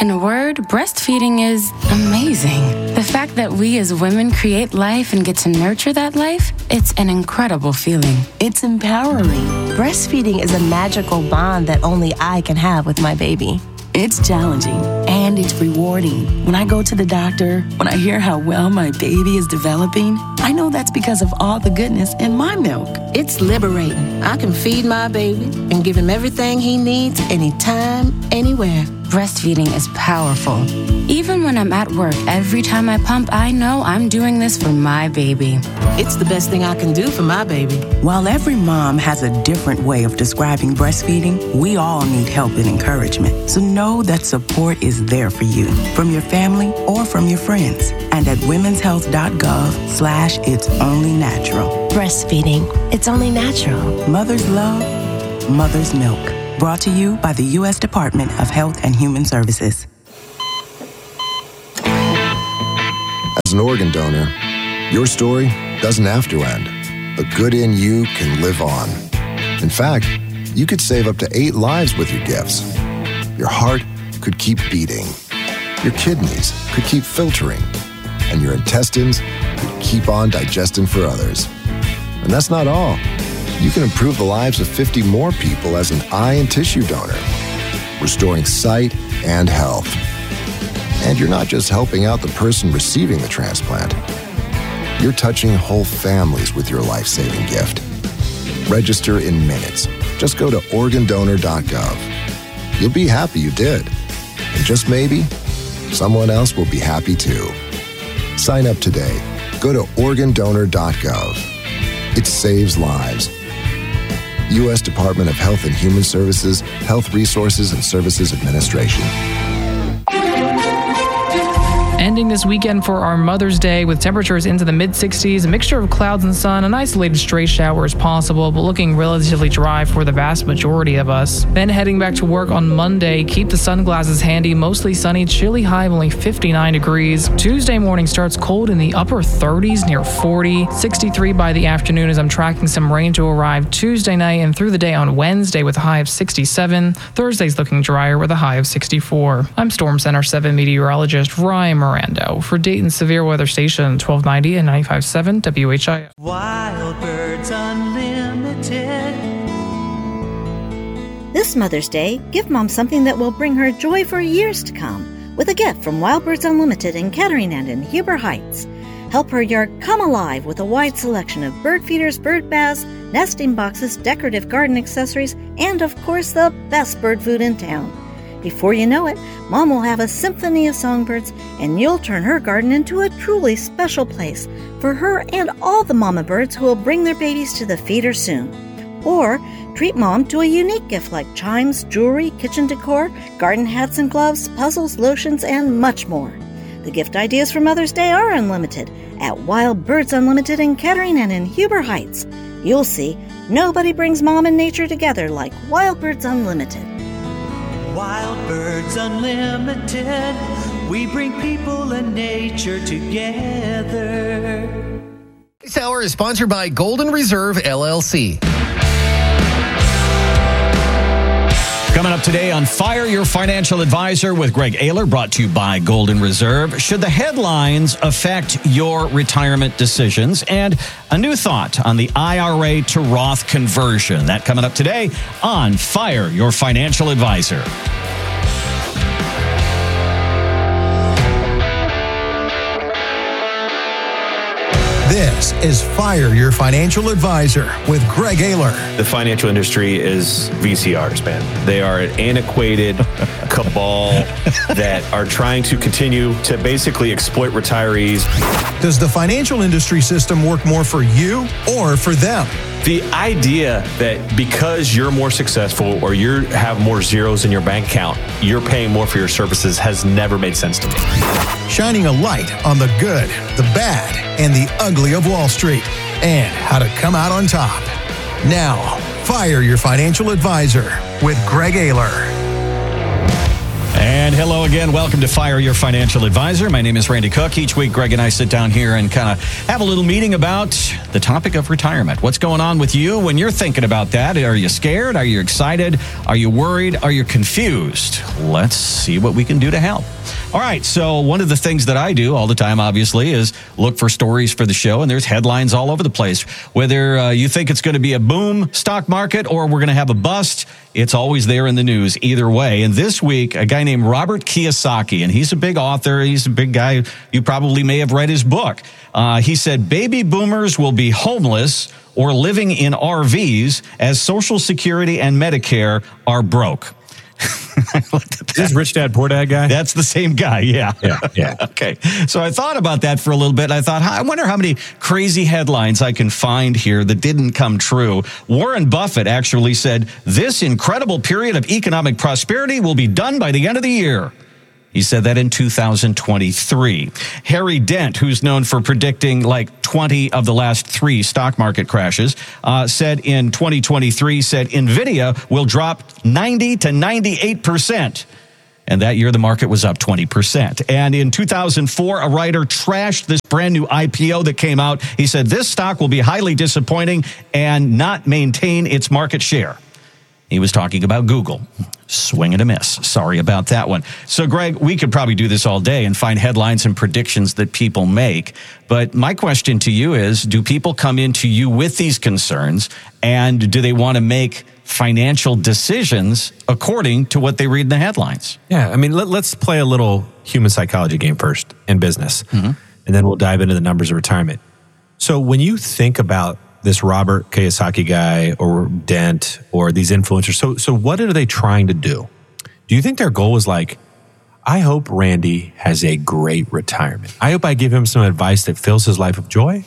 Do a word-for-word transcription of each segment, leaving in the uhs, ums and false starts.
In a word, breastfeeding is amazing. The fact that we as women create life and get to nurture that life, it's an incredible feeling. It's empowering. Breastfeeding is a magical bond that only I can have with my baby. It's challenging and it's rewarding. When I go to the doctor, when I hear how well my baby is developing, I know that's because of all the goodness in my milk. It's liberating. I can feed my baby and give him everything he needs anytime, anywhere. Breastfeeding is powerful. Even when I'm at work, every time I pump, I know I'm doing this for my baby. It's the best thing I can do for my baby. While every mom has a different way of describing breastfeeding, we all need help and encouragement. So know that support is there for you, from your family or from your friends. And at women's health dot gov slash it's only natural. Breastfeeding, it's only natural. Mother's love, mother's milk. Brought to you by the U S Department of Health and Human Services. As an organ donor, your story doesn't have to end. The good in you can live on. In fact, you could save up to eight lives with your gifts. Your heart could keep beating. Your kidneys could keep filtering. And your intestines could keep on digesting for others. And that's not all. You can improve the lives of fifty more people as an eye and tissue donor, restoring sight and health. And you're not just helping out the person receiving the transplant. You're touching whole families with your life-saving gift. Register in minutes. Just go to organ donor dot gov. You'll be happy you did. And just maybe, someone else will be happy too. Sign up today. Go to organ donor dot gov. It saves lives. U S Department of Health and Human Services, Health Resources and Services Administration. Ending this weekend for our Mother's Day with temperatures into the mid sixties, a mixture of clouds and sun, an isolated stray shower is possible, but looking relatively dry for the vast majority of us. Then heading back to work on Monday, keep the sunglasses handy, mostly sunny, chilly high of only fifty-nine degrees. Tuesday morning starts cold in the upper thirties, near forty, sixty-three by the afternoon as I'm tracking some rain to arrive Tuesday night and through the day on Wednesday with a high of sixty-seven. Thursday's looking drier with a high of sixty-four. I'm Storm Center seven meteorologist Ryan Miranda for Dayton Severe Weather Station twelve ninety and ninety-five point seven W H I F. Wild Birds Unlimited. This Mother's Day, give Mom something that will bring her joy for years to come with a gift from Wild Birds Unlimited in Kettering and in Huber Heights. Help her yard come alive with a wide selection of bird feeders, bird baths, nesting boxes, decorative garden accessories, and of course the best bird food in town. Before you know it, Mom will have a symphony of songbirds, and you'll turn her garden into a truly special place for her and all the mama birds who will bring their babies to the feeder soon. Or treat Mom to a unique gift like chimes, jewelry, kitchen decor, garden hats and gloves, puzzles, lotions, and much more. The gift ideas for Mother's Day are unlimited at Wild Birds Unlimited in Kettering and in Huber Heights. You'll see, nobody brings Mom and nature together like Wild Birds Unlimited. Wild Birds Unlimited, we bring people and nature together. This hour is sponsored by Golden Reserve, L L C. Coming up today on Fire Your Financial Advisor with Greg Ayler, brought to you by Golden Reserve. Should the headlines affect your retirement decisions? And a new thought on the I R A to Roth conversion. That coming up today on Fire Your Financial Advisor. This is Fire Your Financial Advisor with Greg Ayler. The financial industry is V C Rs, man. They are an antiquated cabal that are trying to continue to basically exploit retirees. Does the financial industry system work more for you or for them? The idea that because you're more successful or you have more zeros in your bank account, you're paying more for your services has never made sense to me. Shining a light on the good, the bad, and the ugly of Wall Street, and how to come out on top. Now, Fire Your Financial Advisor with Greg Ayler. And hello again. Welcome to Fire Your Financial Advisor. My name is Randy Cook. Each week, Greg and I sit down here and kind of have a little meeting about the topic of retirement. What's going on with you when you're thinking about that? Are you scared? Are you excited? Are you worried? Are you confused? Let's see what we can do to help. All right, so one of the things that I do all the time, obviously, is look for stories for the show, and there's headlines all over the place. Whether uh, you think it's going to be a boom stock market or we're going to have a bust, it's always there in the news either way. And this week, a guy named Robert Kiyosaki, and he's a big author. He's a big guy. You probably may have read his book. Uh, he said, baby boomers will be homeless or living in R Vs as Social Security and Medicare are broke. Is this Rich Dad Poor Dad guy? That's the same guy, yeah. Yeah, yeah. Okay, so I thought about that for a little bit. I thought, I wonder how many crazy headlines I can find here that didn't come true. Warren Buffett actually said, this incredible period of economic prosperity will be done by the end of the year. He said that in two thousand twenty-three. Harry Dent, who's known for predicting like twenty of the last three stock market crashes, uh, said in twenty twenty-three, said NVIDIA will drop ninety to ninety-eight percent. And that year, the market was up twenty percent. And in two thousand four, a writer trashed this brand new I P O that came out. He said, this stock will be highly disappointing and not maintain its market share. He was talking about Google. Swing and a miss. Sorry about that one. So, Greg, we could probably do this all day and find headlines and predictions that people make. But my question to you is, do people come into you with these concerns, and do they want to make financial decisions according to what they read in the headlines? Yeah, I mean, let, let's play a little human psychology game first in business, mm-hmm. and then we'll dive into the numbers of retirement. So when you think about this Robert Kiyosaki guy or Dent or these influencers. So, so what are they trying to do? Do you think their goal is like, I hope Randy has a great retirement. I hope I give him some advice that fills his life with joy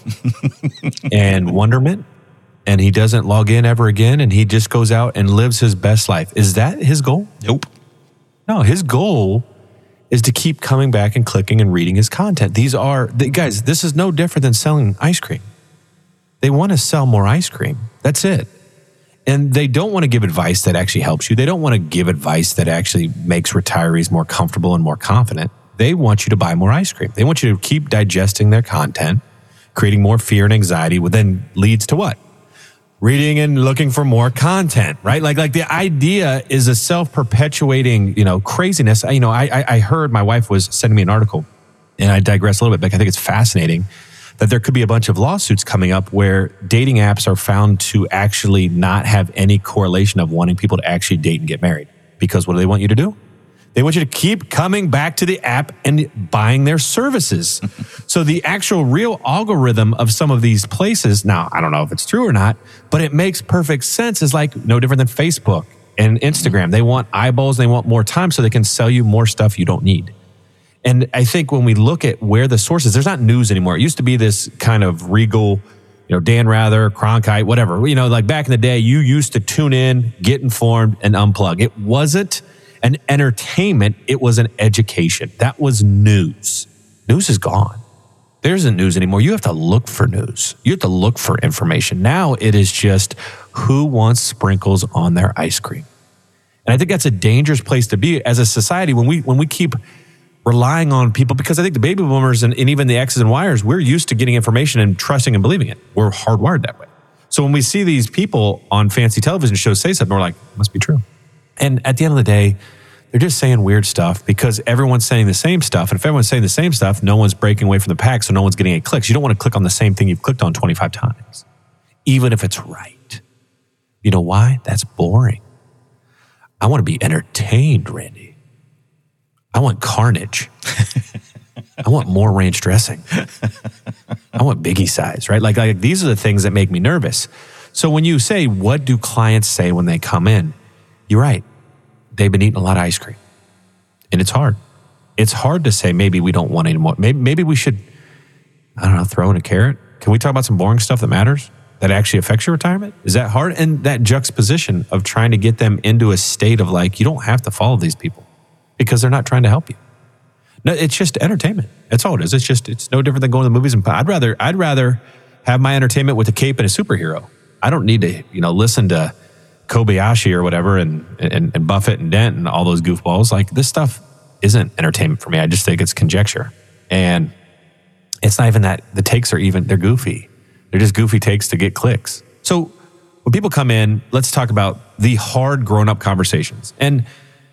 and wonderment, and he doesn't log in ever again, and he just goes out and lives his best life. Is that his goal? Nope. No, his goal is to keep coming back and clicking and reading his content. These are, guys, this is no different than selling ice cream. They want to sell more ice cream. That's it. And they don't want to give advice that actually helps you. They don't want to give advice that actually makes retirees more comfortable and more confident. They want you to buy more ice cream. They want you to keep digesting their content, creating more fear and anxiety, which then leads to what? Reading and looking for more content, right? Like, like the idea is a self-perpetuating, you know, craziness. You know, I, I heard my wife was sending me an article, and I digress a little bit, but I think it's fascinating that there could be a bunch of lawsuits coming up where dating apps are found to actually not have any correlation of wanting people to actually date and get married. Because what do they want you to do? They want you to keep coming back to the app and buying their services. So the actual real algorithm of some of these places, now, I don't know if it's true or not, but it makes perfect sense. It's like no different than Facebook and Instagram. They want eyeballs, they want more time so they can sell you more stuff you don't need. And I think when we look at where the source is, there's not news anymore. It used to be this kind of regal, you know, Dan Rather, Cronkite, whatever. You know, like back in the day, you used to tune in, get informed, and unplug. It wasn't an entertainment. It was an education. That was news. News is gone. There isn't news anymore. You have to look for news. You have to look for information. Now it is just who wants sprinkles on their ice cream. And I think that's a dangerous place to be as a society when we when we keep relying on people, because I think the baby boomers and, and even the X's and Y's, we're used to getting information and trusting and believing it. We're hardwired that way. So when we see these people on fancy television shows say something, we're like, it must be true. And at the end of the day, they're just saying weird stuff because everyone's saying the same stuff. And if everyone's saying the same stuff, no one's breaking away from the pack, so no one's getting any clicks. You don't want to click on the same thing you've clicked on twenty-five times, even if it's right. You know why? That's boring. I want to be entertained, Randy. I want carnage. I want more ranch dressing. I want Biggie size, right? Like, like these are the things that make me nervous. So when you say, what do clients say when they come in? You're right. They've been eating a lot of ice cream. And it's hard. It's hard to say, maybe we don't want any more. Maybe, maybe we should, I don't know, throw in a carrot. Can we talk about some boring stuff that matters, that actually affects your retirement? Is that hard? And that juxtaposition of trying to get them into a state of like, you don't have to follow these people because they're not trying to help you. No, it's just entertainment. That's all it is. It's just, it's no different than going to the movies. And I'd rather, I'd rather have my entertainment with a cape and a superhero. I don't need to, you know, listen to Kobayashi or whatever and, and, and Buffett and Dent and all those goofballs. Like this stuff, isn't entertainment for me. I just think it's conjecture. And it's not even that the takes are even, they're goofy. They're just goofy takes to get clicks. So when people come in, let's talk about the hard grown-up conversations. And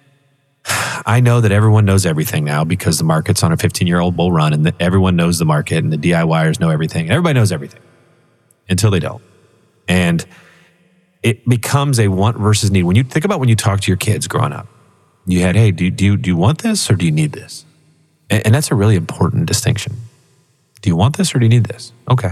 I know that everyone knows everything now because the market's on a fifteen-year-old bull run, and the, everyone knows the market, and the DIYers know everything. Everybody knows everything until they don't. And it becomes a want versus need. When you think about when you talk to your kids growing up, you had, hey, do, do, you, do you want this or do you need this? And, and that's a really important distinction. Do you want this or do you need this? Okay.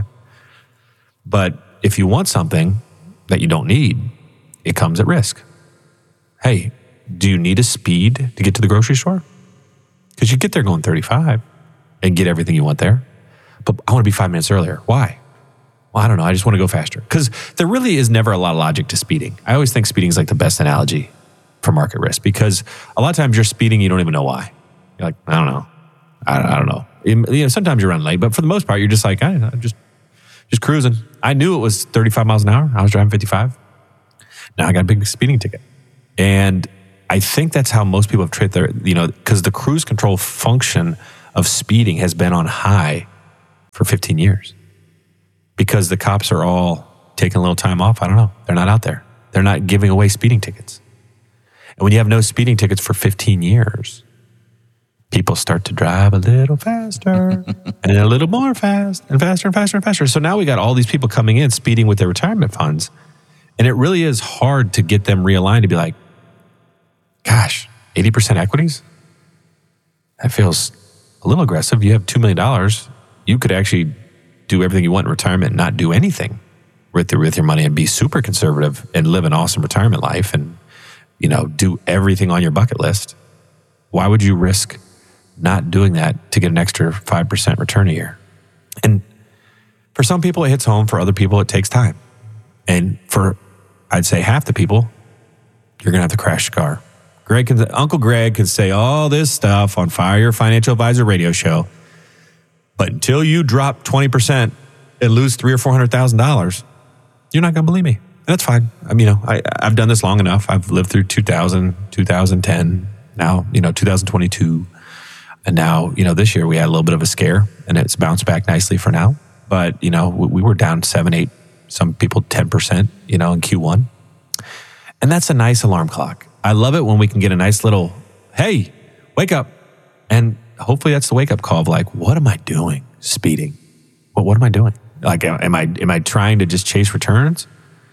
But if you want something that you don't need, it comes at risk. Hey, do you need a speed to get to the grocery store? Because you get there going thirty-five and get everything you want there. But I want to be five minutes earlier. Why? Well, I don't know. I just want to go faster. Because there really is never a lot of logic to speeding. I always think speeding is like the best analogy for market risk, because a lot of times you're speeding, you don't even know why. You're like, I don't know. I, I don't know. You know, sometimes you run late, but for the most part, you're just like, I, I'm just, just cruising. I knew it was thirty-five miles an hour. I was driving fifty-five. Now I got a big speeding ticket. And I think that's how most people have treated their, you know, because the cruise control function of speeding has been on high for fifteen years. Because the cops are all taking a little time off. I don't know. They're not out there. They're not giving away speeding tickets. And when you have no speeding tickets for fifteen years, people start to drive a little faster and a little more fast and faster and faster and faster. So now we got all these people coming in speeding with their retirement funds. And it really is hard to get them realigned to be like, gosh, eighty percent equities? That feels a little aggressive. You have two million dollars. You could actually do everything you want in retirement and not do anything with your, with your money and be super conservative and live an awesome retirement life and, you know, do everything on your bucket list. Why would you risk not doing that to get an extra five percent return a year? And for some people, it hits home. For other people, it takes time. And for, I'd say, half the people, you're going to have to crash the car. Greg can, Uncle Greg can say all this stuff on Fire Your Financial Advisor radio show, but until you drop twenty percent and lose three or four hundred thousand dollars, you're not going to believe me. And that's fine. I mean, you know, I, I've done this long enough. I've lived through two thousand, two thousand ten, now, you know, two thousand twenty-two. And now, you know, this year we had a little bit of a scare and it's bounced back nicely for now. But, you know, we, we were down seven, eight, some people ten percent, you know, in Q one. And that's a nice alarm clock. I love it when we can get a nice little, hey, wake up. And hopefully that's the wake up call of like, what am I doing? Speeding. Well, what am I doing? Like, am I, am I trying to just chase returns?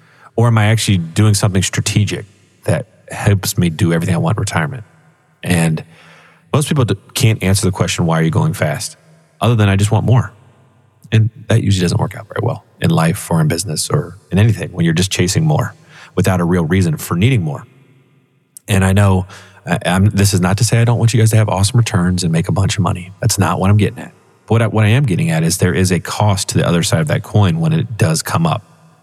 Or am I actually doing something strategic that helps me do everything I want in retirement? And most people can't answer the question, why are you going fast? Other than I just want more. And that usually doesn't work out very well in life or in business or in anything when you're just chasing more without a real reason for needing more. And I know I'm, this is not to say I don't want you guys to have awesome returns and make a bunch of money. That's not what I'm getting at. But what I, what I am getting at is there is a cost to the other side of that coin when it does come up.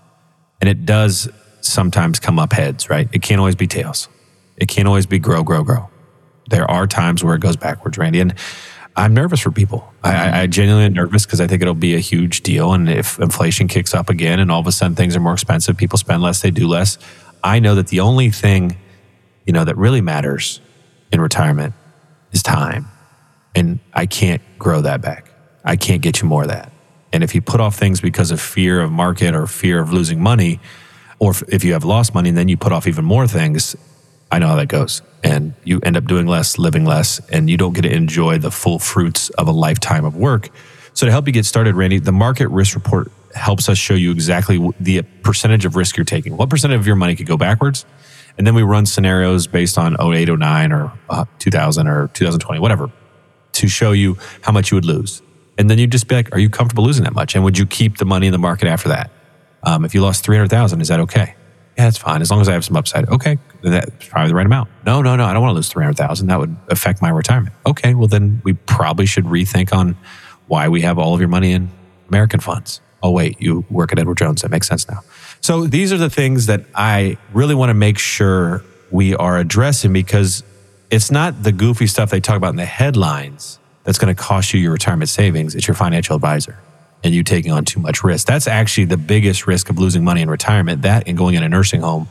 And it does sometimes come up heads, right? It can't always be tails. It can't always be grow, grow, grow. There are times where it goes backwards, Randy. And I'm nervous for people. I, I genuinely am nervous because I think it'll be a huge deal. And if inflation kicks up again and all of a sudden things are more expensive, people spend less, they do less. I know that the only thing, you know, that really matters in retirement is time. And I can't grow that back. I can't get you more of that. And if you put off things because of fear of market or fear of losing money, or if you have lost money and then you put off even more things, I know how that goes. And you end up doing less, living less, and you don't get to enjoy the full fruits of a lifetime of work. So to help you get started, Randy, the Market Risk Report helps us show you exactly the percentage of risk you're taking. What percentage of your money could go backwards? And then we run scenarios based on oh eight, oh nine, or uh, two thousand or two thousand twenty, whatever, to show you how much you would lose. And then you'd just be like, are you comfortable losing that much? And would you keep the money in the market after that? Um, if you lost three hundred thousand, is that okay? Yeah, that's fine. As long as I have some upside. Okay, that's probably the right amount. No, no, no, I don't want to lose three hundred thousand. That would affect my retirement. Okay, well then we probably should rethink on why we have all of your money in American funds. Oh wait, you work at Edward Jones. That makes sense now. So these are the things that I really want to make sure we are addressing, because it's not the goofy stuff they talk about in the headlines that's going to cost you your retirement savings. It's your financial advisor and you taking on too much risk. That's actually the biggest risk of losing money in retirement. That and going in a nursing home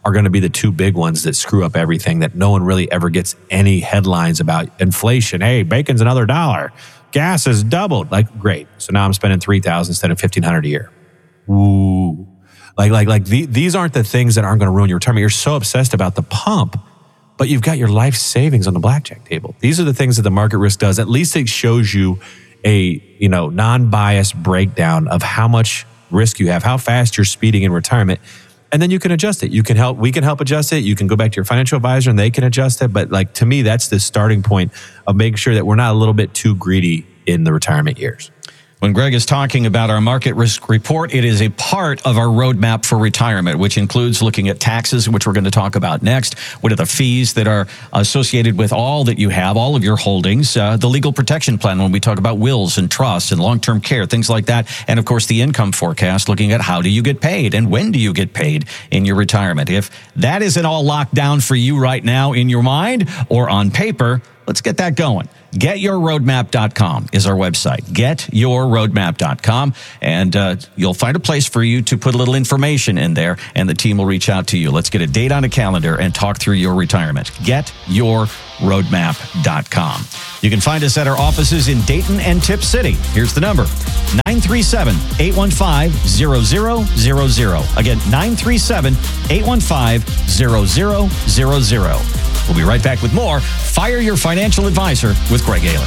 are going to be the two big ones that screw up everything, that no one really ever gets any headlines about. Inflation. Hey, bacon's another dollar. Gas has doubled. Like, great. So now I'm spending three thousand dollars instead of fifteen hundred dollars a year. Ooh. Like, like, like the, these aren't the things that aren't going to ruin your retirement. You're so obsessed about the pump, but you've got your life savings on the blackjack table. These are the things that the market risk does. At least it shows you a, you know, non-biased breakdown of how much risk you have, how fast you're speeding in retirement. And then you can adjust it. You can help, we can help adjust it. You can go back to your financial advisor and they can adjust it. But like, to me, that's the starting point of making sure that we're not a little bit too greedy in the retirement years. When Greg is talking about our market risk report, it is a part of our roadmap for retirement, which includes looking at taxes, which we're going to talk about next. What are the fees that are associated with all that you have, all of your holdings, uh, the legal protection plan when we talk about wills and trusts and long-term care, things like that. And of course, the income forecast, looking at how do you get paid and when do you get paid in your retirement. If that isn't all locked down for you right now in your mind or on paper, let's get that going. get your roadmap dot com is our website. get your roadmap dot com. And uh, you'll find a place for you to put a little information in there, and the team will reach out to you. Let's get a date on a calendar and talk through your retirement. get your roadmap dot com. You can find us at our offices in Dayton and Tip City. Here's the number, nine three seven, eight one five, zero zero zero zero. Again, nine three seven, eight one five, zero zero zero zero. We'll be right back with more Fire Your Financial Advisor with Greg Ayler.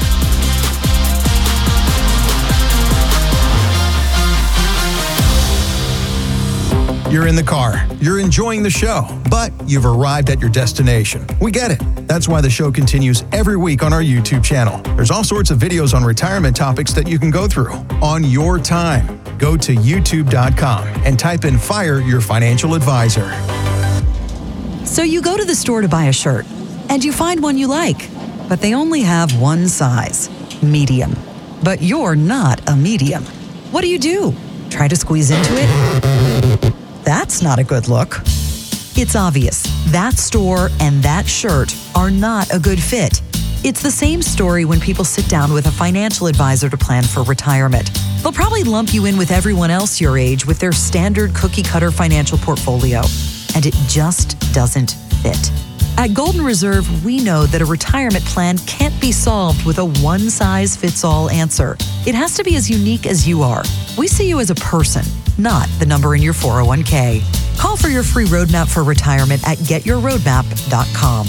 You're in the car, you're enjoying the show, but you've arrived at your destination. We get it. That's why the show continues every week on our YouTube channel. There's all sorts of videos on retirement topics that you can go through on your time. Go to youtube dot com and type in Fire Your Financial Advisor. So you go to the store to buy a shirt, and you find one you like, but they only have one size, medium. But you're not a medium. What do you do? Try to squeeze into it? That's not a good look. It's obvious. That store and that shirt are not a good fit. It's the same story when people sit down with a financial advisor to plan for retirement. They'll probably lump you in with everyone else your age with their standard cookie-cutter financial portfolio, and it just doesn't fit. At Golden Reserve, we know that a retirement plan can't be solved with a one-size-fits-all answer. It has to be as unique as you are. We see you as a person, not the number in your four oh one k. Call for your free roadmap for retirement at get your roadmap dot com.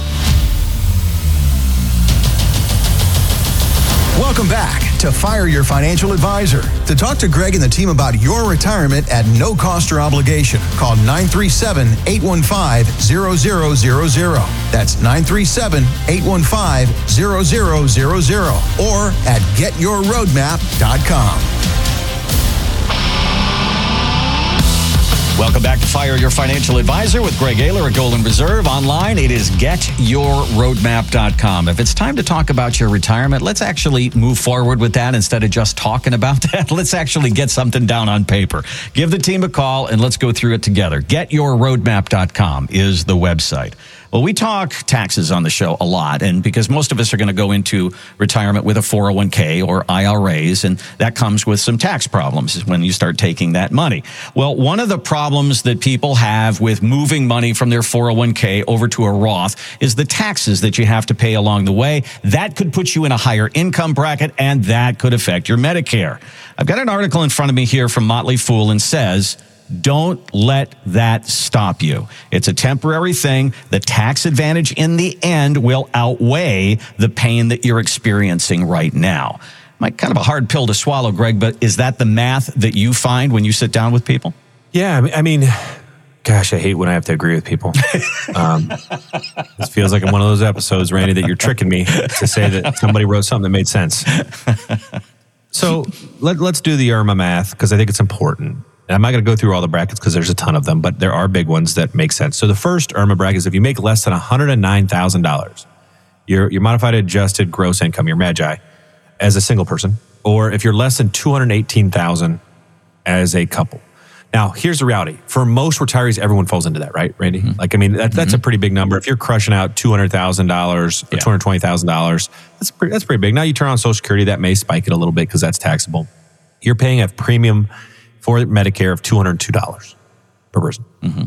Welcome back to Fire Your Financial Advisor. To talk to Greg and the team about your retirement at no cost or obligation, call nine three seven, eight one five, zero zero zero zero. That's nine three seven, eight one five, zero zero zero zero or at get your roadmap dot com. Welcome back to Fire Your Financial Advisor with Greg Ayler at Golden Reserve. Online, it is get your roadmap dot com. If it's time to talk about your retirement, let's actually move forward with that instead of just talking about that. Let's actually get something down on paper. Give the team a call and let's go through it together. get your roadmap dot com is the website. Well, we talk taxes on the show a lot, and because most of us are going to go into retirement with a four oh one k or I R As, and that comes with some tax problems when you start taking that money. Well, one of the problems that people have with moving money from their four oh one k over to a Roth is the taxes that you have to pay along the way. That could put you in a higher income bracket, and that could affect your Medicare. I've got an article in front of me here from Motley Fool, and says, don't let that stop you. It's a temporary thing. The tax advantage in the end will outweigh the pain that you're experiencing right now. Might kind of a hard pill to swallow, Greg, but is that the math that you find when you sit down with people? Yeah, I mean, gosh, I hate when I have to agree with people. Um, this feels like I'm one of those episodes, Randy, that you're tricking me to say that somebody wrote something that made sense. So let, let's do the IRMAA math, because I think it's important. And I'm not going to go through all the brackets because there's a ton of them, but there are big ones that make sense. So the first IRMAA bracket is if you make less than one hundred nine thousand dollars, your, your modified adjusted gross income, your MAGI, as a single person, or if you're less than two hundred eighteen thousand dollars as a couple. Now, here's the reality. For most retirees, everyone falls into that, right, Randy? Mm-hmm. Like, I mean, that, that's mm-hmm. a pretty big number. If you're crushing out two hundred thousand dollars or yeah. two hundred twenty thousand dollars, that's pretty, that's pretty big. Now, you turn on Social Security, that may spike it a little bit because that's taxable. You're paying a premium for Medicare of two hundred two dollars per person, mm-hmm. right?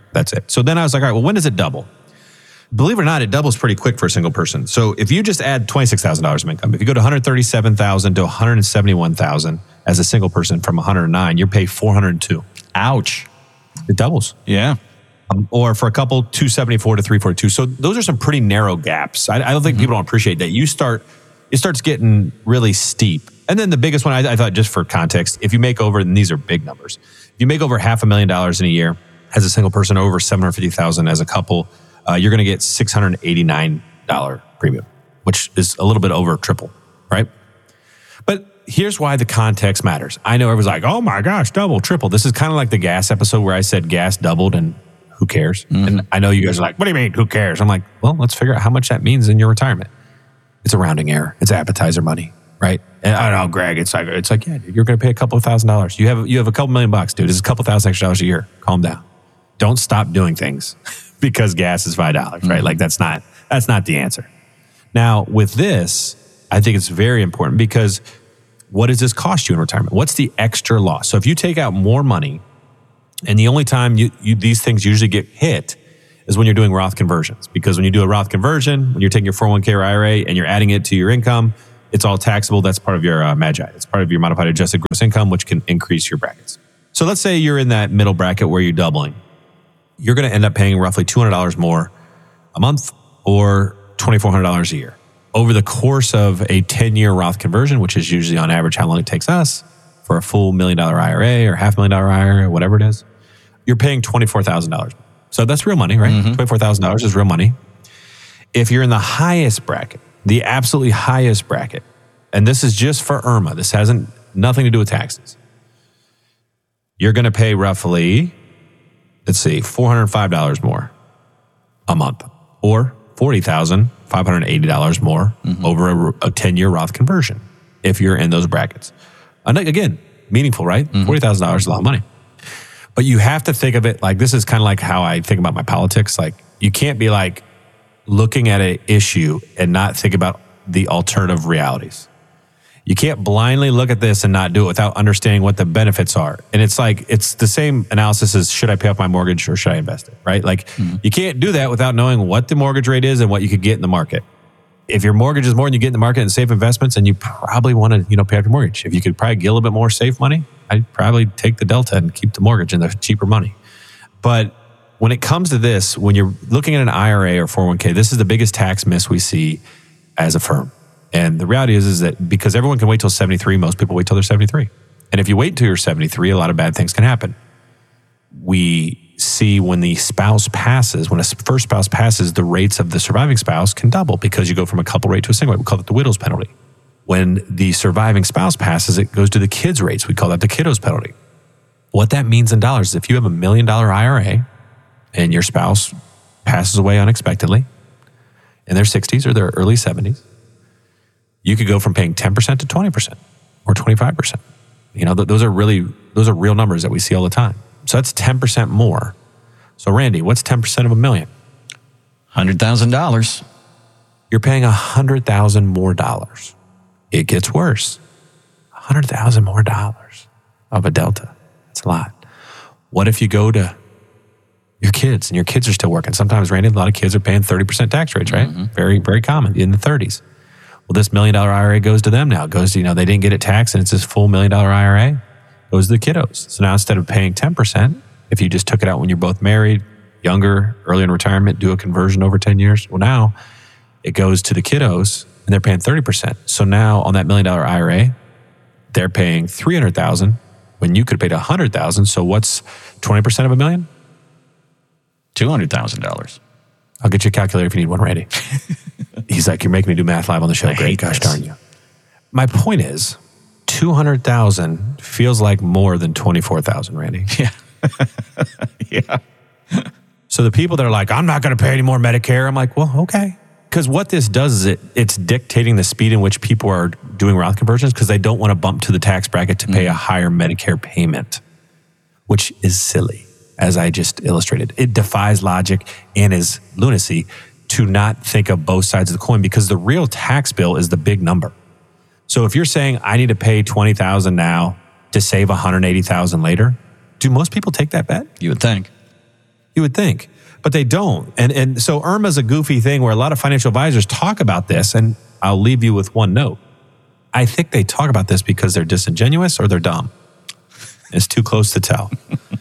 That's it. So then I was like, all right, well, when does it double? Believe it or not, it doubles pretty quick for a single person. So if you just add twenty-six thousand dollars of income, if you go to one hundred thirty-seven thousand dollars to one hundred seventy-one thousand dollars as a single person from one hundred nine, you're paid four hundred two. Ouch. It doubles. Yeah. Um, or for a couple, two seventy-four to three forty-two. So those are some pretty narrow gaps. I, I don't think mm-hmm. people don't appreciate that. You start, it starts getting really steep. And then the biggest one, I, I thought just for context, if you make over, and these are big numbers, if you make over half a million dollars in a year as a single person, over seven hundred fifty thousand dollars as a couple, uh, you're going to get six hundred eighty-nine dollars premium, which is a little bit over triple, right? But here's why the context matters. I know everyone's like, oh my gosh, double, triple. This is kind of like the gas episode where I said gas doubled and who cares? Mm-hmm. And I know you guys are like, what do you mean, who cares? I'm like, well, let's figure out how much that means in your retirement. It's a rounding error. It's appetizer money, right? And I don't know, Greg, it's like, it's like, yeah, dude, you're going to pay a couple of thousand dollars. You have, you have a couple million bucks, dude. It's a couple thousand extra dollars a year. Calm down. Don't stop doing things because gas is five dollars, right? Mm-hmm. Like that's not, that's not the answer. Now with this, I think it's very important because what does this cost you in retirement? What's the extra loss? So if you take out more money, and the only time you, you, these things usually get hit is when you're doing Roth conversions. Because when you do a Roth conversion, when you're taking your four oh one k or I R A and you're adding it to your income, it's all taxable. That's part of your uh, MAGI. It's part of your modified adjusted gross income, which can increase your brackets. So let's say you're in that middle bracket where you're doubling. You're going to end up paying roughly two hundred dollars more a month or twenty-four hundred dollars a year. Over the course of a ten-year Roth conversion, which is usually on average how long it takes us for a full million dollar I R A or half million dollar I R A or whatever it is, you're paying twenty-four thousand dollars. So that's real money, right? Mm-hmm. twenty-four thousand dollars is real money. If you're in the highest bracket, the absolutely highest bracket, and this is just for I R M A, this hasn't nothing to do with taxes, you're going to pay roughly, let's see, four hundred five dollars more a month or forty thousand five hundred eighty dollars more mm-hmm. over a, a ten-year Roth conversion if you're in those brackets. And again, meaningful, right? Mm-hmm. forty thousand dollars is a lot of money. But you have to think of it like, this is kind of like how I think about my politics. Like, you can't be like looking at an issue and not think about the alternative realities. You can't blindly look at this and not do it without understanding what the benefits are. And it's like, it's the same analysis as should I pay off my mortgage or should I invest it, right? Like, mm-hmm. you can't do that without knowing what the mortgage rate is and what you could get in the market. If your mortgage is more than you get in the market in safe investments, then you probably want to, you know, pay off your mortgage. If you could probably get a little bit more safe money, I'd probably take the delta and keep the mortgage and the cheaper money. But when it comes to this, when you're looking at an I R A or four oh one k, this is the biggest tax miss we see as a firm. And the reality is, is that because everyone can wait till seventy-three, most people wait till they're seventy-three. And if you wait till you're seventy-three, a lot of bad things can happen. We see when the spouse passes, when a first spouse passes, the rates of the surviving spouse can double because you go from a couple rate to a single rate. We call it the widow's penalty. When the surviving spouse passes, it goes to the kids' rates. We call that the kiddo's penalty. What that means in dollars is if you have a million dollar I R A and your spouse passes away unexpectedly in their sixties or their early seventies, you could go from paying ten percent to twenty percent or twenty-five percent. You know, th- those are really, those are real numbers that we see all the time. So that's ten percent more. So Randy, what's ten percent of a million? one hundred thousand dollars. You're paying one hundred thousand dollars more dollars. It gets worse. one hundred thousand dollars more dollars of a delta. That's a lot. What if you go to your kids and your kids are still working? Sometimes, Randy, a lot of kids are paying thirty percent tax rates, right? Mm-hmm. Very, very common in the thirties. Well, this million dollar I R A goes to them now. It goes to, you know, they didn't get it taxed and it's this full million dollar I R A. It goes to the kiddos. So now instead of paying ten percent, if you just took it out when you're both married, younger, early in retirement, do a conversion over ten years, well, now it goes to the kiddos and they're paying thirty percent. So now on that million dollar I R A, they're paying three hundred thousand dollars when you could have paid one hundred thousand dollars. So what's twenty percent of a million? two hundred thousand dollars. I'll get you a calculator if you need one, Randy. He's like, you're making me do math live on the show. I Great, gosh this. darn you. My point is, two hundred thousand dollars feels like more than twenty-four thousand dollars, Randy. Yeah. Yeah. So the people that are like, I'm not going to pay any more Medicare, I'm like, well, okay. Because what this does is it it's dictating the speed in which people are doing Roth conversions because they don't want to bump to the tax bracket to pay mm. a higher Medicare payment, which is silly, as I just illustrated. It defies logic and is lunacy to not think of both sides of the coin because the real tax bill is the big number. So if you're saying I need to pay twenty thousand dollars now to save one hundred eighty thousand dollars later, do most people take that bet? You would think. You You would think, but they don't. And and so I R M A is a goofy thing where a lot of financial advisors talk about this, and I'll leave you with one note. I think they talk about this because they're disingenuous or they're dumb. It's too close to tell.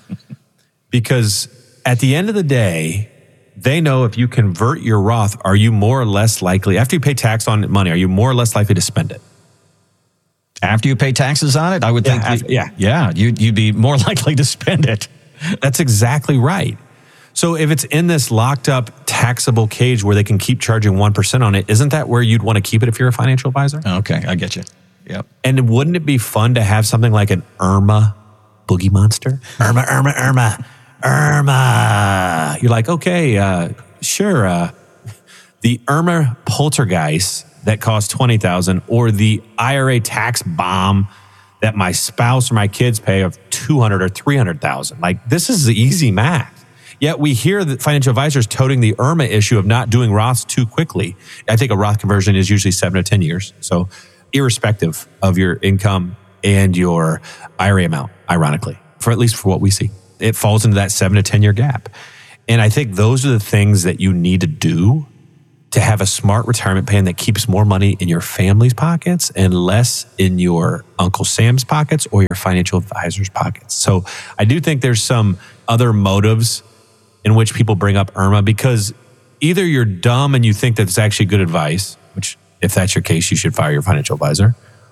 Because at the end of the day, they know if you convert your Roth, are you more or less likely, after you pay tax on money, are you more or less likely to spend it? After you pay taxes on it, I would Yeah, think, after- yeah, yeah, you'd, you'd be more likely to spend it. That's exactly right. So if it's in this locked up taxable cage where they can keep charging one percent on it, isn't that where you'd want to keep it if you're a financial advisor? Okay, I get you. Yep. And wouldn't it be fun to have something like an I R M A boogie monster? I R M A, I R M A, I R M A, I R M A. You're like, okay, uh, sure. Uh, the I R M A poltergeist that costs twenty thousand dollars or the I R A tax bomb that my spouse or my kids pay of two hundred thousand dollars or three hundred thousand dollars. Like, this is the easy math. Yet we hear that financial advisors toting the I R M A issue of not doing Roths too quickly. I think a Roth conversion is usually seven to ten years. So irrespective of your income and your I R A amount, ironically, for at least for what we see, it falls into that seven to ten year gap. And I think those are the things that you need to do to have a smart retirement plan that keeps more money in your family's pockets and less in your Uncle Sam's pockets or your financial advisor's pockets. So I do think there's some other motives in which people bring up I R M A, because either you're dumb and you think that it's actually good advice, which if that's your case, you should fire your financial advisor,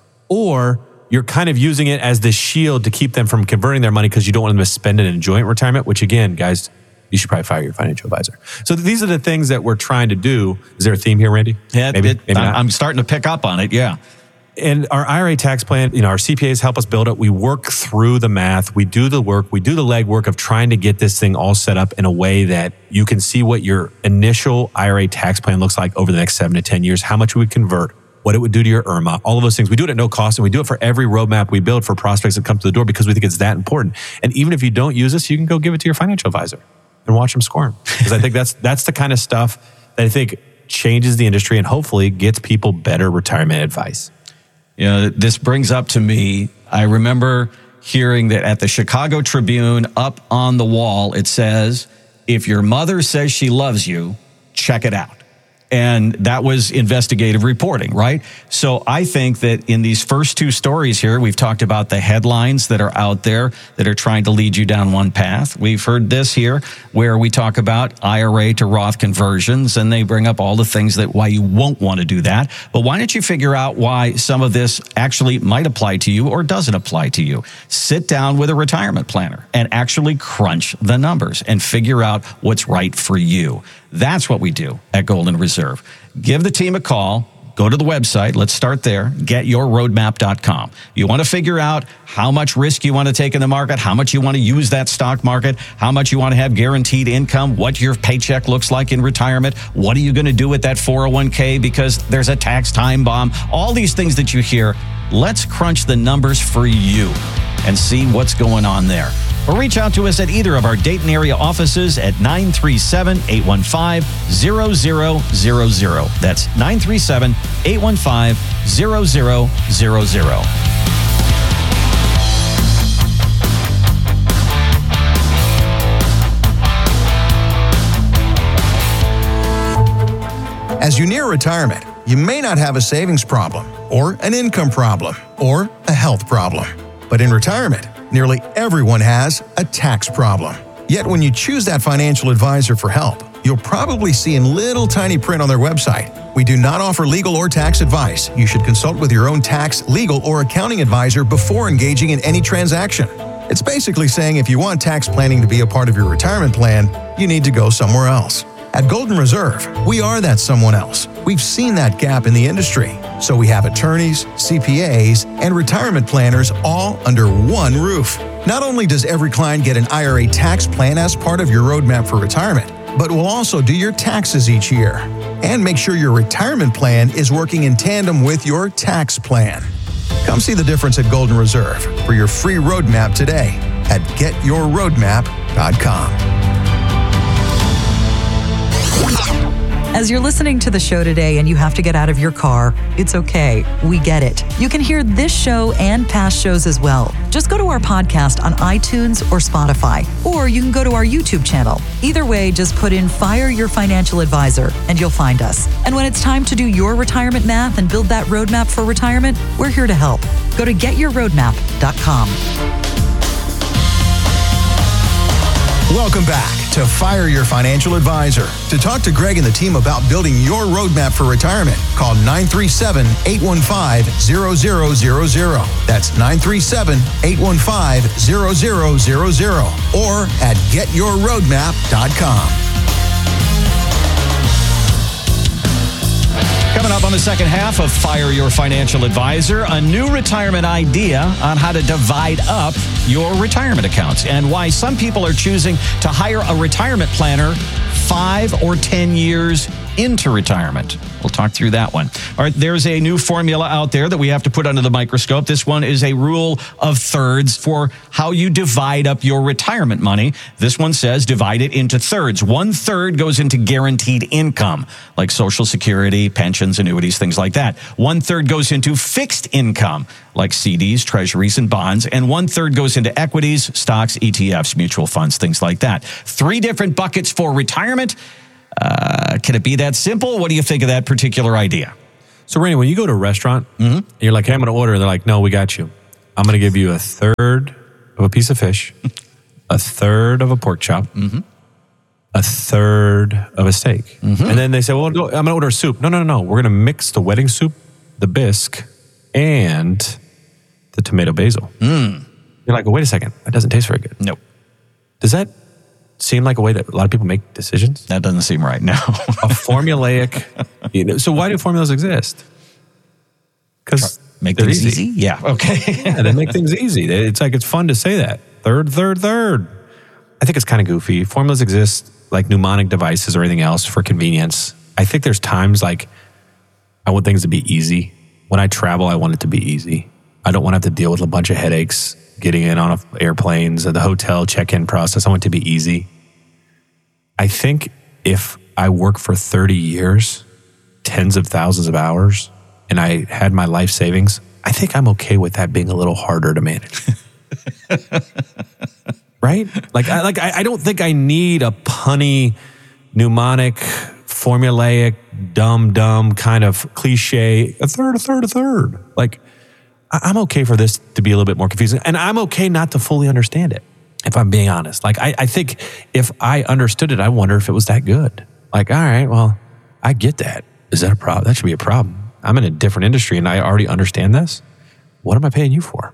or you're kind of using it as the shield to keep them from converting their money because you don't want them to spend it in joint retirement, which again, guys, you should probably fire your financial advisor. So these are the things that we're trying to do. Is there a theme here, Randy? Yeah, maybe, it, maybe I'm, not. I'm starting to pick up on it, yeah. And our I R A tax plan, you know, our C P As help us build it. We work through the math. We do the work. We do the legwork of trying to get this thing all set up in a way that you can see what your initial I R A tax plan looks like over the next seven to ten years, how much we would convert, what it would do to your I R M A, all of those things. We do it at no cost, and we do it for every roadmap we build for prospects that come to the door because we think it's that important. And even if you don't use this, you can go give it to your financial advisor and watch them squirm. Because I think that's that's the kind of stuff that I think changes the industry and hopefully gets people better retirement advice. You know, this brings up to me, I remember hearing that at the Chicago Tribune, up on the wall, it says, if your mother says she loves you, check it out. And that was investigative reporting, right? So I think that in these first two stories here, we've talked about the headlines that are out there that are trying to lead you down one path. We've heard this here where we talk about I R A to Roth conversions, and they bring up all the things that why you won't want to do that. But why don't you figure out why some of this actually might apply to you or doesn't apply to you? Sit down with a retirement planner and actually crunch the numbers and figure out what's right for you. That's what we do at Golden Reserve. Give the team a call. Go to the website. Let's start there. get your roadmap dot com. You want to figure out how much risk you want to take in the market, how much you want to use that stock market, how much you want to have guaranteed income, what your paycheck looks like in retirement, what are you going to do with that four oh one k because there's a tax time bomb, all these things that you hear. Let's crunch the numbers for you and see what's going on there. Or reach out to us at either of our Dayton area offices at nine three seven, eight one five, zero zero zero zero. That's nine three seven, eight one five, zero zero zero zero. As you near retirement, you may not have a savings problem, or an income problem, or a health problem. But in retirement, nearly everyone has a tax problem. Yet when you choose that financial advisor for help, you'll probably see in little tiny print on their website, we do not offer legal or tax advice. You should consult with your own tax, legal, or accounting advisor before engaging in any transaction. It's basically saying if you want tax planning to be a part of your retirement plan, you need to go somewhere else. At Golden Reserve, we are that someone else. We've seen that gap in the industry. So we have attorneys, C P As, and retirement planners all under one roof. Not only does every client get an I R A tax plan as part of your roadmap for retirement, but we'll also do your taxes each year and make sure your retirement plan is working in tandem with your tax plan. Come see the difference at Golden Reserve for your free roadmap today at get your roadmap dot com. As you're listening to the show today and you have to get out of your car, it's okay. We get it. You can hear this show and past shows as well. Just go to our podcast on iTunes or Spotify, or you can go to our YouTube channel. Either way, just put in Fire Your Financial Advisor and you'll find us. And when it's time to do your retirement math and build that roadmap for retirement, we're here to help. Go to get your roadmap dot com. Welcome back to Fire Your Financial Advisor. To talk to Greg and the team about building your roadmap for retirement, call nine three seven, eight one five, zero zero zero zero. That's nine three seven, eight one five, zero zero zero zero or at get your roadmap dot com. Coming up on the second half of Fire Your Financial Advisor, a new retirement idea on how to divide up your retirement accounts and why some people are choosing to hire a retirement planner five or ten years into retirement. We'll talk through that one. All right, there's a new formula out there that we have to put under the microscope. This one is a rule of thirds for how you divide up your retirement money. This one says divide it into thirds. One third goes into guaranteed income, like Social Security, pensions, annuities, things like that. One third goes into fixed income, like C Ds, treasuries, and bonds. And one third goes into equities, stocks, E T Fs, mutual funds, things like that. Three different buckets for retirement. Uh, can it be that simple? What do you think of that particular idea? So, Randy, when you go to a restaurant, mm-hmm. and you're like, hey, I'm going to order. They're like, no, we got you. I'm going to give you a third of a piece of fish, a third of a pork chop, mm-hmm. a third of a steak. Mm-hmm. And then they say, well, I'm going to order a soup. No, no, no, no. We're going to mix the wedding soup, the bisque, and the tomato basil. Mm. You're like, well, wait a second. That doesn't taste very good. Nope. Does that seem like a way that a lot of people make decisions? That doesn't seem right, no. A formulaic. You know, so why do formulas exist? Because make things easy. easy? Yeah, okay. Yeah, they make things easy. It's like it's fun to say that. Third, third, third. I think it's kind of goofy. Formulas exist like mnemonic devices or anything else for convenience. I think there's times like I want things to be easy. When I travel, I want it to be easy. I don't want to have to deal with a bunch of headaches getting in on airplanes, the hotel check-in process. I want it to be easy. I think if I work for thirty years, tens of thousands of hours, and I had my life savings, I think I'm okay with that being a little harder to manage. Right? Like, I, like I, I don't think I need a punny, mnemonic, formulaic, dumb, dumb kind of cliche, a third, a third, a third. Like, I'm okay for this to be a little bit more confusing. And I'm okay not to fully understand it, if I'm being honest. Like, I, I think if I understood it, I wonder if it was that good. Like, all right, well, I get that. Is that a problem? That should be a problem. I'm in a different industry and I already understand this. What am I paying you for?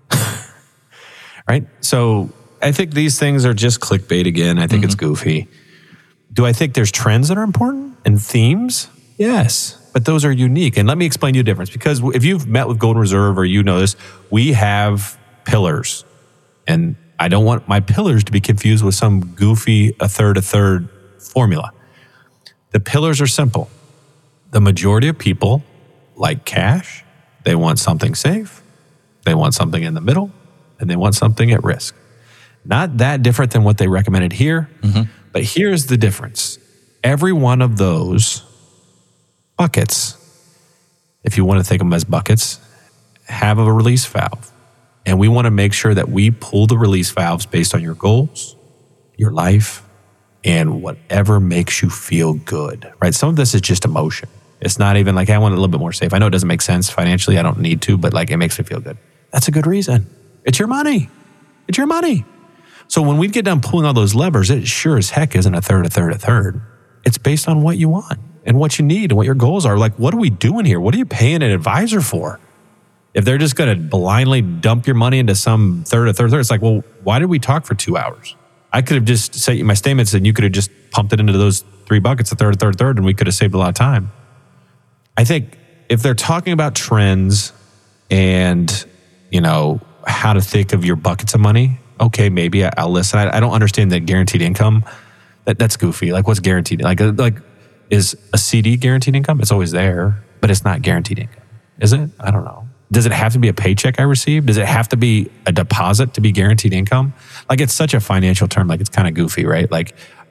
Right? So I think these things are just clickbait again. I think mm-hmm. it's goofy. Do I think there's trends that are important and themes? Yes. But those are unique. And let me explain to you the difference. Because if you've met with Golden Reserve or you know this, we have pillars. And I don't want my pillars to be confused with some goofy a third, a third formula. The pillars are simple. The majority of people like cash. They want something safe. They want something in the middle. And they want something at risk. Not that different than what they recommended here. Mm-hmm. But here's the difference. Every one of those buckets, if you want to think of them as buckets, have a release valve. And we want to make sure that we pull the release valves based on your goals, your life, and whatever makes you feel good, right? Some of this is just emotion. It's not even like, hey, I want it a little bit more safe. I know it doesn't make sense financially. I don't need to, but like it makes me feel good. That's a good reason. It's your money. It's your money. So when we get done pulling all those levers, it sure as heck isn't a third, a third, a third. It's based on what you want and what you need and what your goals are. Like, what are we doing here? What are you paying an advisor for? If they're just going to blindly dump your money into some third, a third, a third, it's like, well, why did we talk for two hours? I could have just sent you my statements and you could have just pumped it into those three buckets, a third, a third, a third, and we could have saved a lot of time. I think if they're talking about trends and, you know, how to think of your buckets of money, okay, maybe I'll listen. I, I don't understand that guaranteed income. That that's goofy. Like, what's guaranteed? Like, like is a C D guaranteed income? It's always there, but it's not guaranteed income, is it? I don't know. Does it have to be a paycheck I receive? Does it have to be a deposit to be guaranteed income? Like, it's such a financial term. Like, it's kind of goofy, right? Like,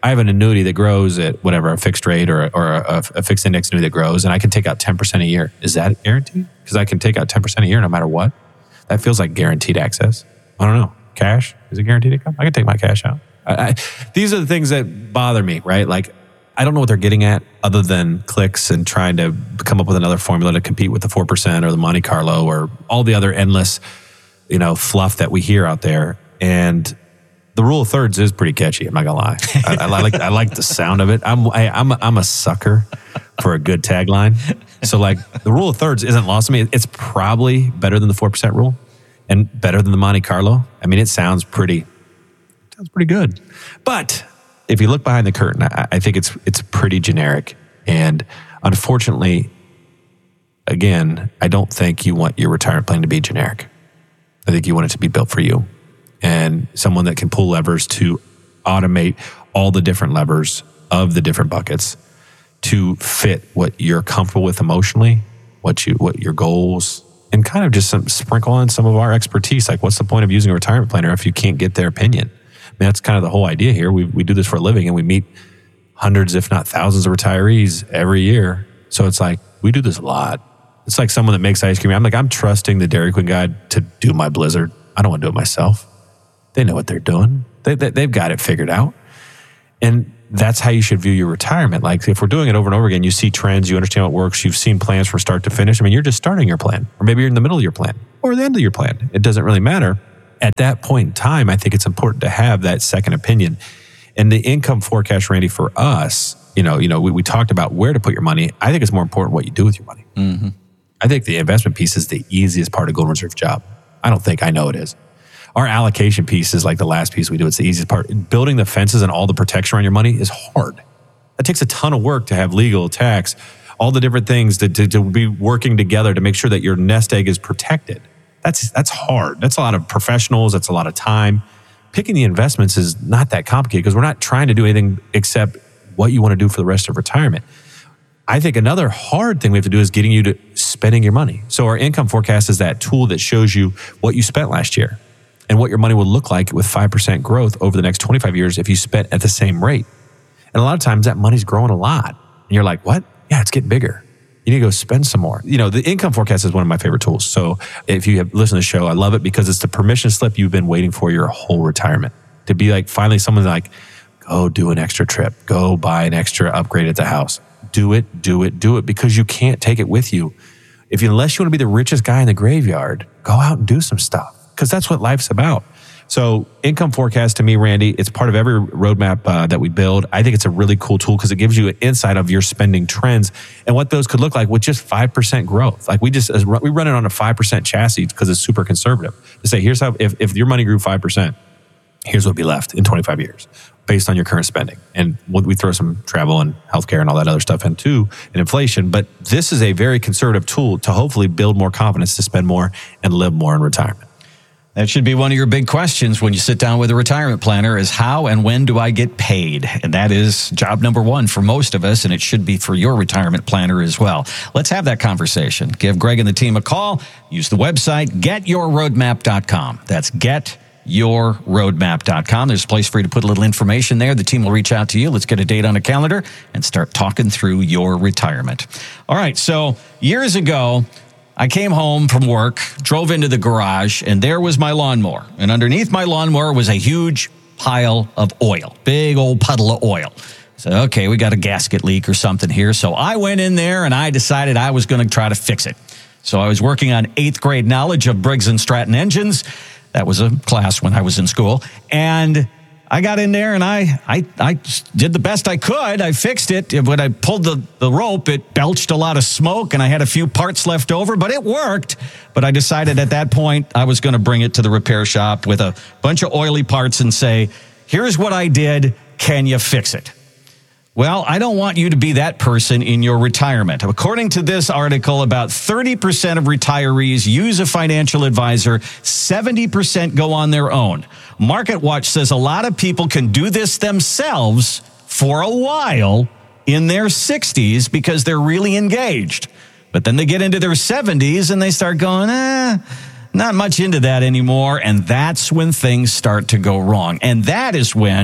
I have an annuity that grows at whatever, a fixed rate or, or a, a fixed index annuity that grows, and I can take out ten percent a year. Is that guaranteed? Because I can take out ten percent a year no matter what. That feels like guaranteed access. I don't know. Cash? Is it guaranteed income? I can take my cash out. I, I, these are the things that bother me, right? Like, I don't know what they're getting at other than clicks and trying to come up with another formula to compete with the four percent or the Monte Carlo or all the other endless, you know, fluff that we hear out there. And the rule of thirds is pretty catchy. I'm not gonna lie. I, I like I like the sound of it. I'm I, I'm a, I'm a sucker for a good tagline. So like the rule of thirds isn't lost to me. It's probably better than the four percent rule and better than the Monte Carlo. I mean, it sounds pretty sounds pretty good. But if you look behind the curtain, I, I think it's it's pretty generic. And unfortunately, again, I don't think you want your retirement plan to be generic. I think you want it to be built for you. And someone that can pull levers to automate all the different levers of the different buckets to fit what you're comfortable with emotionally, what you what your goals, and kind of just some, sprinkle on some of our expertise. Like, what's the point of using a retirement planner if you can't get their opinion? I mean, that's kind of the whole idea here. We we do this for a living, and we meet hundreds, if not thousands, of retirees every year. So it's like we do this a lot. It's like someone that makes ice cream. I'm like, I'm trusting the Dairy Queen guy to do my Blizzard. I don't want to do it myself. They know what they're doing. They, they, they've got it figured out. And that's how you should view your retirement. Like, if we're doing it over and over again, you see trends, you understand what works, you've seen plans from start to finish. I mean, you're just starting your plan, or maybe you're in the middle of your plan or the end of your plan. It doesn't really matter. At that point in time, I think it's important to have that second opinion. And the income forecast, Randy, for us, you know, you know, we, we talked about where to put your money. I think it's more important what you do with your money. Mm-hmm. I think the investment piece is the easiest part of Golden Reserve job. I don't think I know it is. Our allocation piece is like the last piece we do. It's the easiest part. Building the fences and all the protection around your money is hard. That takes a ton of work to have legal, tax, all the different things to, to, to be working together to make sure that your nest egg is protected. That's that's hard. That's a lot of professionals. That's a lot of time. Picking the investments is not that complicated because we're not trying to do anything except what you want to do for the rest of retirement. I think another hard thing we have to do is getting you to spending your money. So our income forecast is that tool that shows you what you spent last year and what your money will look like with five percent growth over the next twenty-five years if you spent at the same rate. And a lot of times that money's growing a lot. And you're like, what? Yeah, it's getting bigger. You need to go spend some more. You know, the income forecast is one of my favorite tools. So if you have listened to the show, I love it because it's the permission slip you've been waiting for your whole retirement. To be like, finally someone's like, go do an extra trip. Go buy an extra upgrade at the house. Do it, do it, do it because you can't take it with you. If you, unless you want to be the richest guy in the graveyard, go out and do some stuff. Because that's what life's about. So income forecast to me, Randy, it's part of every roadmap uh, that we build. I think it's a really cool tool because it gives you an insight of your spending trends and what those could look like with just five percent growth. Like we just, we run it on a five percent chassis because it's super conservative. To say, here's how, if, if your money grew five percent, here's what would be left in twenty-five years based on your current spending. And we throw some travel and healthcare and all that other stuff in too, and inflation. But this is a very conservative tool to hopefully build more confidence to spend more and live more in retirement. That should be one of your big questions when you sit down with a retirement planner is how and when do I get paid? And that is job number one for most of us, and it should be for your retirement planner as well. Let's have that conversation. Give Greg and the team a call. Use the website, get your roadmap dot com. That's get your roadmap dot com. There's a place for you to put a little information there. The team will reach out to you. Let's get a date on a calendar and start talking through your retirement. All right, so years ago, I came home from work, drove into the garage, and there was my lawnmower. And underneath my lawnmower was a huge pile of oil, big old puddle of oil. So, okay, we got a gasket leak or something here. So I went in there and I decided I was going to try to fix it. So I was working on eighth grade knowledge of Briggs and Stratton engines. That was a class when I was in school. And I got in there and I, I I did the best I could. I fixed it. When I pulled the, the rope, it belched a lot of smoke and I had a few parts left over, but it worked. But I decided at that point I was going to bring it to the repair shop with a bunch of oily parts and say, here's what I did. Can you fix it? Well, I don't want you to be that person in your retirement. According to this article, about thirty percent of retirees use a financial advisor, seventy percent go on their own. MarketWatch says a lot of people can do this themselves for a while in their sixties because they're really engaged. But then they get into their seventies and they start going, eh, not much into that anymore. And that's when things start to go wrong. And that is when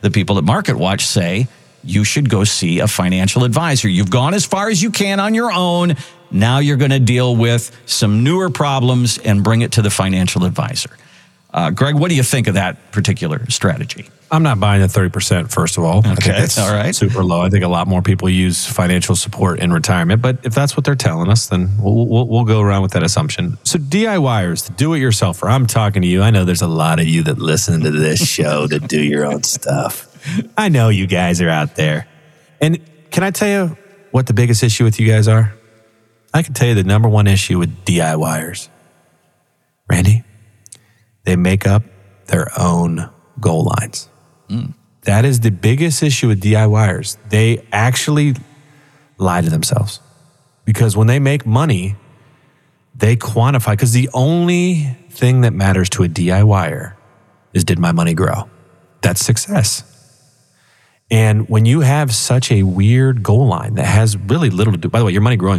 the people at MarketWatch say you should go see a financial advisor. You've gone as far as you can on your own. Now you're going to deal with some newer problems and bring it to the financial advisor. Uh, Greg, what do you think of that particular strategy? I'm not buying the thirty percent, first of all. Okay, I think that's all right. super low. I think a lot more people use financial support in retirement, but if that's what they're telling us, then we'll, we'll, we'll go around with that assumption. So DIYers, the do-it-yourselfer, I'm talking to you. I know there's a lot of you that listen to this show that do your own stuff. I know you guys are out there. And can I tell you what the biggest issue with you guys are? I can tell you the number one issue with DIYers. Randy, they make up their own goal lines. Mm. That is the biggest issue with DIYers. They actually lie to themselves. Because when they make money, they quantify. Because the only thing that matters to a DIYer is, did my money grow? That's success. And when you have such a weird goal line that has really little to do, by the way, your money growing